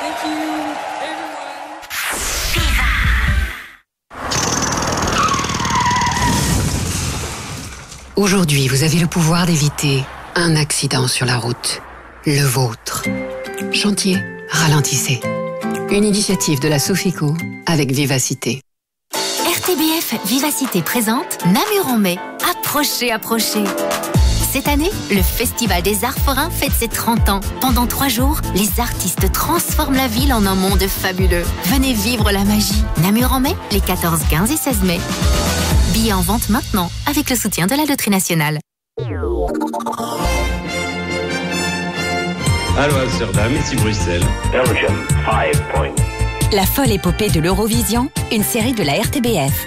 Thank you, everyone. Aujourd'hui, vous avez le pouvoir d'éviter un accident sur la route. Le vôtre. Chantier, ralentissez. Une initiative de la Sofico avec Vivacité. RTBF Vivacité présente Namur en mai. Approchez, approchez. Cette année, le Festival des Arts Forains fête ses 30 ans. Pendant 3 jours, les artistes transforment la ville en un monde fabuleux. Venez vivre la magie. Namur en mai, les 14, 15 et 16 mai. Billets en vente maintenant, avec le soutien de la Loterie Nationale. Allô Amsterdam, ici Bruxelles. Belgium, 5 points. La folle épopée de l'Eurovision, une série de la RTBF.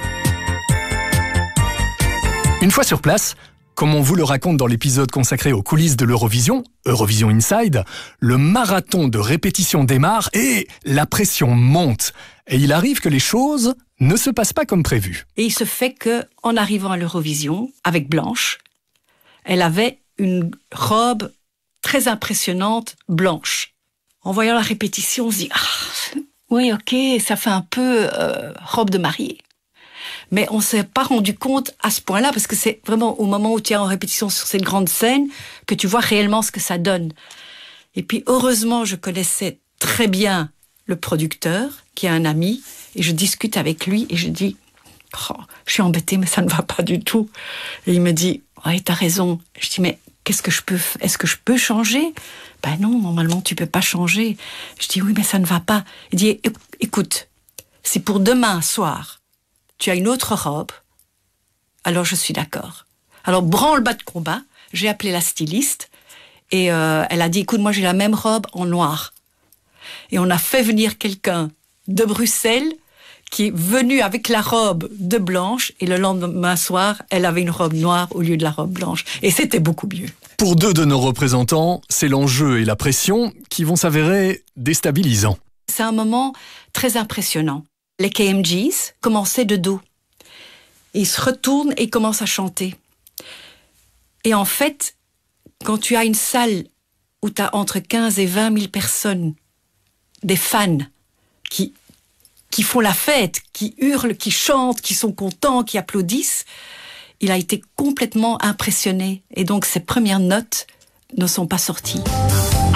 Une fois sur place, comme on vous le raconte dans l'épisode consacré aux coulisses de l'Eurovision, Eurovision Inside, le marathon de répétition démarre et la pression monte. Et il arrive que les choses ne se passent pas comme prévu. Et il se fait qu'en arrivant à l'Eurovision, avec Blanche, elle avait une robe très impressionnante, blanche. En voyant la répétition, on se dit « Ah, oui, ok, ça fait un peu robe de mariée ». Mais on ne s'est pas rendu compte à ce point-là, parce que c'est vraiment au moment où tu es en répétition sur cette grande scène que tu vois réellement ce que ça donne. Et puis, heureusement, je connaissais très bien le producteur, qui est un ami, et je discute avec lui, et je dis oh, « Je suis embêtée, mais ça ne va pas du tout. » Et il me dit « Ouais, t'as raison. » Je dis « Mais est-ce que je peux changer ?» Ben non, normalement, tu peux pas changer. Je dis « Oui, mais ça ne va pas. » Il dit « Écoute, si pour demain soir, tu as une autre robe, alors je suis d'accord. » Alors, branle-bas de combat, j'ai appelé la styliste et elle a dit « Écoute, moi j'ai la même robe en noir. » Et on a fait venir quelqu'un de Bruxelles qui est venu avec la robe de Blanche et le lendemain soir, elle avait une robe noire au lieu de la robe blanche. Et c'était beaucoup mieux. Pour 2 de nos représentants, c'est l'enjeu et la pression qui vont s'avérer déstabilisants. C'est un moment très impressionnant. Les KMGs commençaient de dos. Et ils se retournent et commencent à chanter. Et en fait, quand tu as une salle où tu as entre 15 et 20 000 personnes, des fans qui font la fête, qui hurlent, qui chantent, qui sont contents, qui applaudissent, il a été complètement impressionné. Et donc, ses premières notes ne sont pas sorties.